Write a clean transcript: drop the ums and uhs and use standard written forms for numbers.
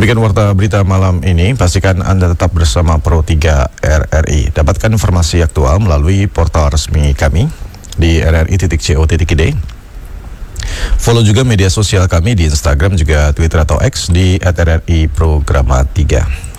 Demikian warta berita malam ini. Pastikan Anda tetap bersama Pro 3 RRI. Dapatkan informasi aktual melalui portal resmi kami di rri.co.id. Follow juga media sosial kami di Instagram juga Twitter atau X di @RRI Programa 3.